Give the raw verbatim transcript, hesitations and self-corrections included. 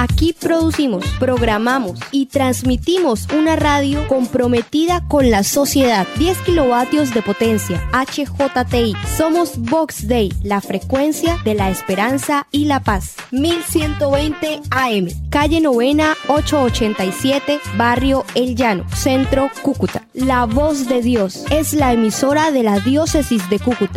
Aquí producimos, programamos y transmitimos una radio comprometida con la sociedad. diez kilovatios de potencia, H J T I. Somos Vox Day, la frecuencia de la esperanza y la paz. mil ciento veinte A M, calle Novena ochocientos ochenta y siete, barrio El Llano, Centro, Cúcuta. La Voz de Dios es la emisora de la Diócesis de Cúcuta.